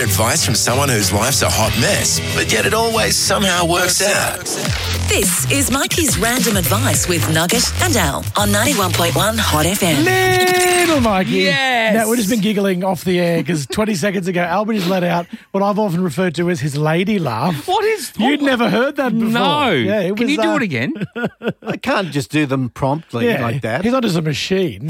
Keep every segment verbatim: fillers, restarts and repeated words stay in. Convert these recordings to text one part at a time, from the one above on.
advice from someone whose life's a hot mess, but yet it always somehow works out. This is Mikey's Random Advice with Nugget and Al on ninety-one point one Hot F M. Little Mikey. Yes. Now, we've just been giggling off the air because twenty seconds ago, Albert has let out what I've often referred to as his lady laugh. What is... You'd what? never heard that before. No. Yeah, it Can was, you do uh, it again? I can't just do them promptly Yeah, like that. He's not just a machine.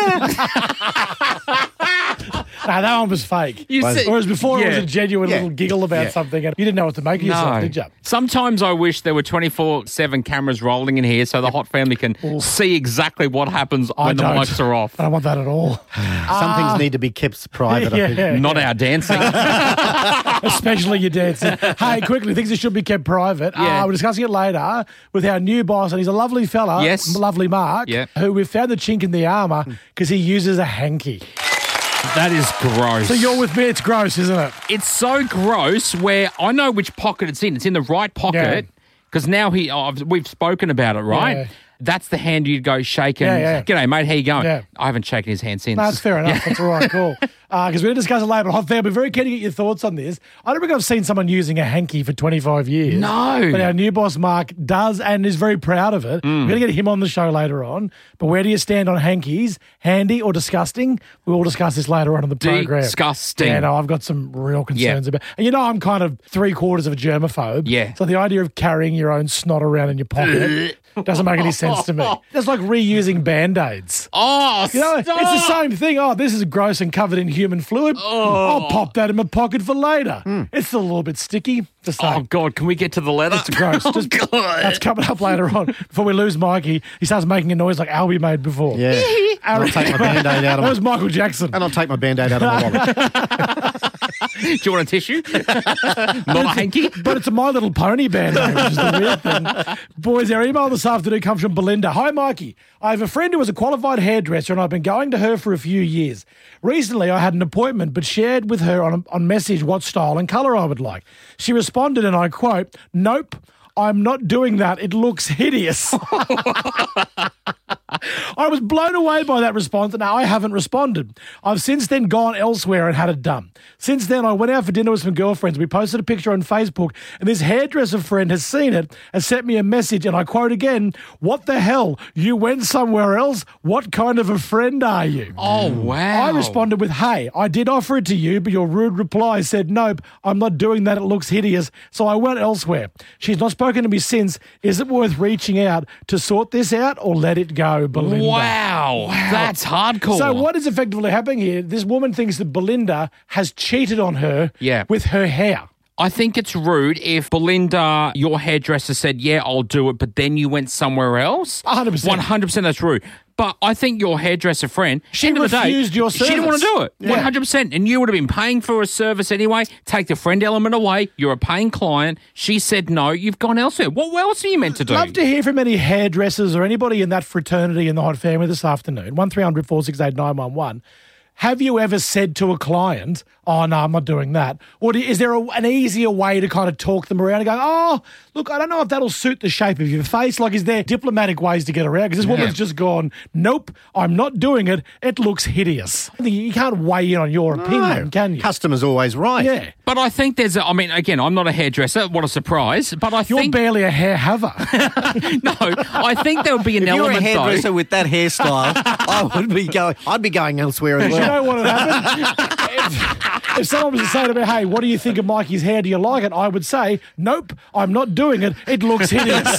No, that one was fake. You said- Whereas before it was Yeah. a genuine Yeah. little giggle about Yeah. something and you didn't know what to make of yourself, No. did you? Sometimes I wish there were twenty-four seven cameras rolling in here so the Hot family can see exactly what happens I when the don't. mics are off. I don't want that at all. Some things need to be kept private, I think. Yeah. Not our dancing. Especially your dancing. Hey, quickly, things that should be kept private. Yeah. Uh, we're discussing it later with our new boss, and he's a lovely fella, Yes. lovely Mark, Yeah. who we've found the chink in the armour because he uses a hanky. That is gross. So you're with me, it's gross, isn't it? It's so gross where I know which pocket it's in. It's in the right pocket because now he. Oh, I've- we've spoken about it, right? Yeah. That's the hand you'd go shaking. Yeah, yeah. G'day, mate. How you going? Yeah. I haven't shaken his hand since. No, that's fair enough. That's all right, cool. Because we're going to discuss it later. Hot Fam, we're very keen to get your thoughts on this. I don't think I've seen someone using a hanky for twenty-five years. No. But our new boss, Mark, does and is very proud of it. Mm. We're going to get him on the show later on. But where do you stand on hankies? Handy or disgusting? We'll discuss this later on in the program. Disgusting. Yeah, no, I've got some real concerns Yeah. about And you know, I'm kind of three quarters of a germaphobe. Yeah. So the idea of carrying your own snot around in your pocket doesn't make any sense to me. That's like reusing Band-Aids. Oh, You know, stop. it's the same thing. Oh, this is gross and covered in human fluid. I'll pop that in my pocket for later. It's still a little bit sticky. Just Oh, saying. God. Can we get to the letter? It's gross. Oh, Just, God. That's coming up later on. Before we lose Mikey, he starts making a noise like Albie made before. Yeah. Al- I'll take my Band-Aid out of That was my... Michael Jackson. And I'll take my Band-Aid out of my wallet. Do you want a tissue? Not a hanky? But it's a My Little Pony band name, which is the weird thing. Boys, our email this afternoon comes from Belinda. Hi, Mikey. I have a friend who is a qualified hairdresser and I've been going to her for a few years. Recently, I had an appointment but shared with her on, on message what style and colour I would like. She responded and I quote, "Nope, I'm not doing that. It looks hideous." I was blown away by that response, and now I haven't responded. I've since then gone elsewhere and had it done. Since then, I went out for dinner with some girlfriends. We posted a picture on Facebook, and this hairdresser friend has seen it and sent me a message, and I quote again, "What the hell? You went somewhere else? What kind of a friend are you?" Oh, wow. I responded with, "Hey, I did offer it to you, but your rude reply said, nope, I'm not doing that. It looks hideous." So I went elsewhere. She's not spoken to me since. Is it worth reaching out to sort this out or let it go, Belinda? Wow. That's hardcore. So what is effectively happening here? This woman thinks that Belinda has cheated on her Yeah. with her hair. I think it's rude if Belinda, your hairdresser, said, yeah, I'll do it, but then you went somewhere else. one hundred percent. one hundred percent that's rude. But I think your hairdresser friend, She end of the day, refused your she didn't want to service. do it. Yeah. one hundred percent. And you would have been paying for a service anyway. Take the friend element away. You're a paying client. She said no. You've gone elsewhere. What else are you meant to do? Love to hear from any hairdressers or anybody in that fraternity in the Hot Family this afternoon. one three hundred four six eight nine one one. Have you ever said to a client, "Oh, no, I'm not doing that"? Or do, is there a, an easier way to kind of talk them around and go, "Oh, look, I don't know if that'll suit the shape of your face"? Like, is there diplomatic ways to get around? Because this woman's just gone, "Nope, I'm not doing it. It looks hideous." I think you can't weigh in on your opinion, can you? Customer's always right. Yeah. But I think there's a, I mean, again, I'm not a hairdresser. What a surprise. But I You're think, barely a hair haver. no, I think there would be an If you're a element, hairdresser though. with that hairstyle, I would be going. I'd be going elsewhere as You well. know what would happen? if, if someone was to say to me, "Hey, what do you think of Mikey's hair? Do you like it?" I would say, "Nope, I'm not doing it. It looks hideous."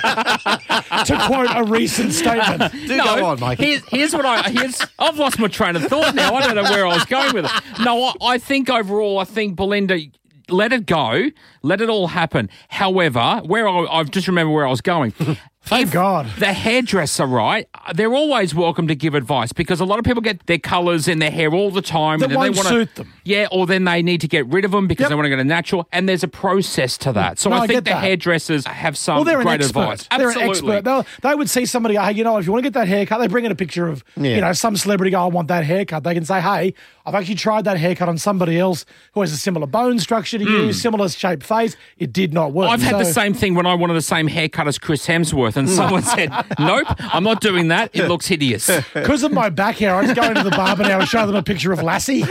To quote a recent statement. Do go on, Mikey. Here's, here's what I here's. I've lost my train of thought now. I don't know where I was going with it. No, I, I think overall, I think Belinda, let it go, let it all happen. However, where I, I've just remembered where I was going. Thank If God. The hairdresser, right? They're always welcome to give advice because a lot of people get their colours in their hair all the time. That and then won't they wanna, suit them. Yeah, or then they need to get rid of them because Yep. they want to go to natural. And there's a process to that. So No, I I think get the that. hairdressers have some Well, they're an great expert. advice. They're Absolutely. an expert. They'll, they would see somebody, "Hey, you know, if you want to get that haircut," they bring in a picture of, Yeah. you know, some celebrity, "Oh, I want that haircut." They can say, "Hey, I've actually tried that haircut on somebody else who has a similar bone structure to you, similar shaped face. It did not work." I've had So- the same thing when I wanted the same haircut as Chris Hemsworth. Hemsworth, and someone said, nope, I'm not doing that. It looks hideous. Because of my back hair, I just go into the barber now and show them a picture of Lassie.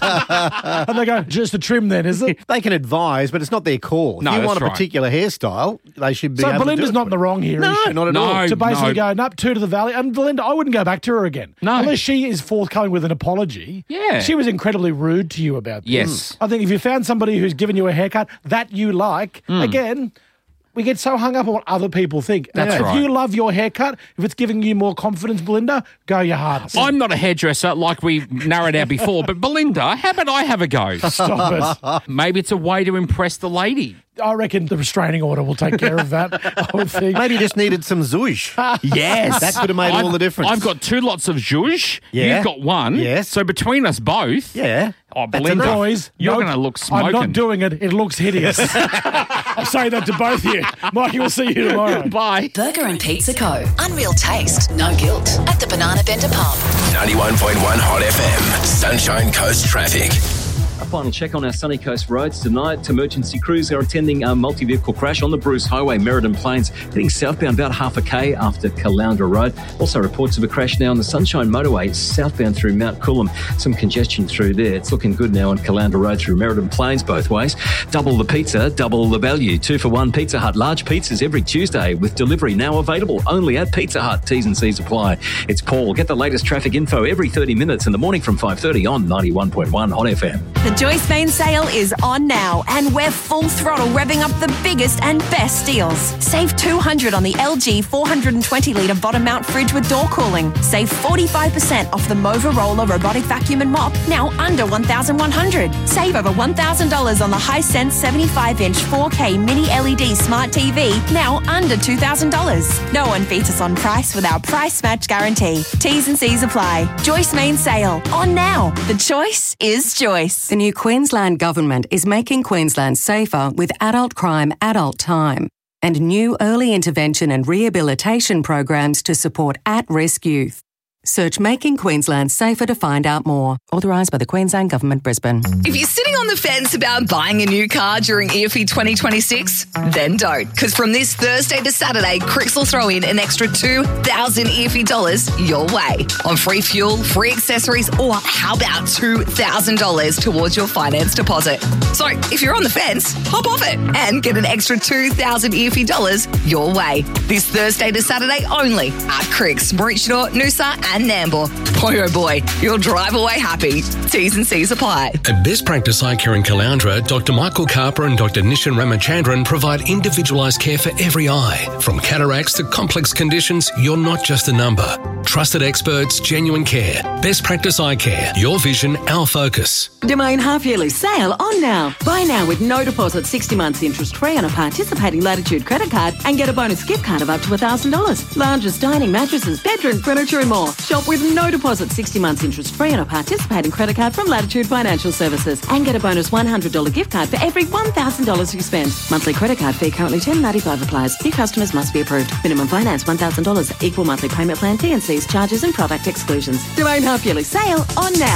And they go, just a trim then, is it? They can advise, but it's not their call. No, if you that's want a right. particular hairstyle, they should be So able to Belinda's do it. not in the wrong here, No, is she? not at No. all. To basically no. go, nope, two to the valley. And Belinda, I wouldn't go back to her again. No. Unless she is forthcoming with an apology. Yeah. She was incredibly rude to you about this. Yes. I think if you found somebody who's given you a haircut that you like, Mm. again, we get so hung up on what other people think. That's if right. you love your haircut, if it's giving you more confidence, Belinda, go your hardest. I'm not a hairdresser like we narrowed out before, but Belinda, how about I have a go? Stop it. Maybe it's a way to impress the lady. I reckon the restraining order will take care of that, I would think. Maybe you just needed some zhuzh. Yes. That could have made all I've- the difference. I've got two lots of zhuzh. Yeah. You've got one. Yes. So between us both. Yeah. Oh, That's Belinda, enough. Boys, you're nope, going to look smoking. I'm not doing it. It looks hideous. I'm saying that to both of you. Mikey, we'll see you tomorrow. Bye. Burger and Pizza Co. Unreal taste, no guilt. At the Banana Bender Pub. ninety-one point one Hot F M. Sunshine Coast traffic. A final check on our Sunny Coast roads tonight. Emergency crews are attending a multi-vehicle crash on the Bruce Highway, Merredin Plains, heading southbound about half a K after Caloundra Road. Also reports of a crash now on the Sunshine Motorway, southbound through Mount Coolum. Some congestion through there. It's looking good now on Caloundra Road through Merredin Plains both ways. Double the pizza, double the value. Two for one Pizza Hut. Large pizzas every Tuesday with delivery now available only at Pizza Hut. T's and C's apply. It's Paul. Get the latest traffic info every thirty minutes in the morning from five thirty on ninety-one point one Hot F M. The Joyce Main sale is on now, and we're full throttle revving up the biggest and best deals. Save two hundred dollars on the L G four hundred twenty litre bottom mount fridge with door cooling. Save forty-five percent off the Mova Roller robotic vacuum and mop, now under one thousand one hundred dollars. Save over one thousand dollars on the Hisense seventy-five inch four K mini L E D smart T V, now under two thousand dollars. No one beats us on price with our price match guarantee. T's and C's apply. Joyce Main sale, on now. The choice is Joyce. The new Queensland Government is making Queensland safer with adult crime, adult time, and new early intervention and rehabilitation programs to support at-risk youth. Search Making Queensland Safer to find out more. Authorised by the Queensland Government, Brisbane. If you're sitting on the fence about buying a new car during E F I twenty twenty-six, then don't. Because from this Thursday to Saturday, Cricks will throw in an extra two thousand E F I dollars your way on free fuel, free accessories, or how about two thousand dollars towards your finance deposit. So if you're on the fence, hop off it and get an extra two thousand E F I dollars your way. This Thursday to Saturday only at Cricks, Maroochydore, Noosa and Nambour. Boy, oh boy, you'll drive away happy. T's and C's apply. At Best Practice Eye Care in Caloundra, Doctor Michael Carper and Doctor Nishan Ramachandran provide individualised care for every eye. From cataracts to complex conditions, you're not just a number. Trusted experts, genuine care. Best Practice Eye Care. Your vision, our focus. Domain half-yearly sale on now. Buy now with no deposit, sixty months interest-free on a participating Latitude credit card and get a bonus gift card of up to one thousand dollars. Lounges, dining, mattresses, bedroom furniture and more. Shop with no deposit, sixty months interest-free on a participating credit card from Latitude Financial Services and get a bonus one hundred dollars gift card for every one thousand dollars you spend. Monthly credit card fee currently ten dollars ninety-five applies. New customers must be approved. Minimum finance one thousand dollars. Equal monthly payment plan, T and C's, charges and product exclusions. Domain half-yearly sale on now.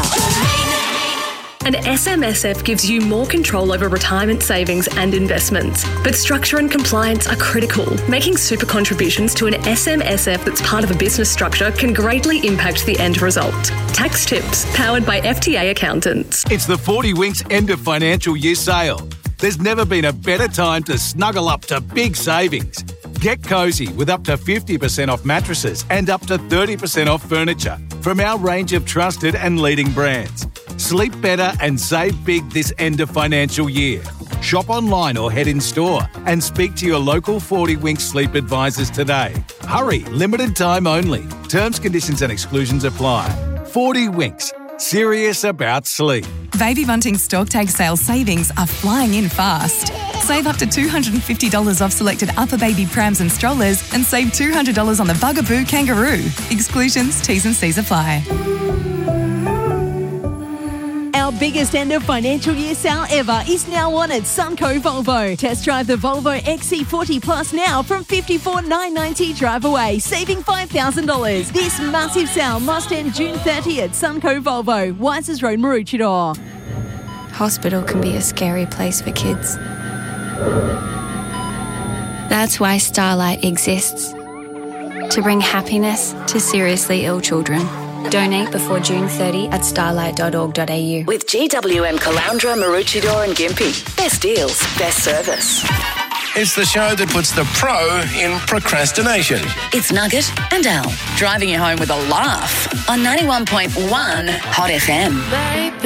And S M S F gives you more control over retirement savings and investments. But structure and compliance are critical. Making super contributions to an S M S F that's part of a business structure can greatly impact the end result. Tax tips powered by F T A accountants. It's the forty Winks end of financial year sale. There's never been a better time to snuggle up to big savings. Get cosy with up to fifty percent off mattresses and up to thirty percent off furniture from our range of trusted and leading brands. Sleep better and save big this end of financial year. Shop online or head in store and speak to your local forty Winks sleep advisors today. Hurry, limited time only. Terms, conditions and exclusions apply. forty Winks, serious about sleep. Baby Bunting stock take sale savings are flying in fast. Save up to two hundred fifty dollars off selected upper baby prams and strollers and save two hundred dollars on the Bugaboo Kangaroo. Exclusions, T's and C's apply. Our biggest end of financial year sale ever is now on at Sunco Volvo. Test drive the Volvo X C forty Plus now from fifty-four thousand nine hundred ninety dollars drive away, saving five thousand dollars. This massive sale must end June thirtieth at Sunco Volvo, Wisers Road, Maroochydore. Hospital can be a scary place for kids. That's why Starlight exists. to bring happiness to seriously ill children. Donate before June thirtieth at starlight dot org dot a u. With G W M Caloundra, Maroochydore and Gympie. Best deals, best service. It's the show that puts the pro in procrastination. It's Nugget and Al, driving you home with a laugh on ninety-one point one Hot F M.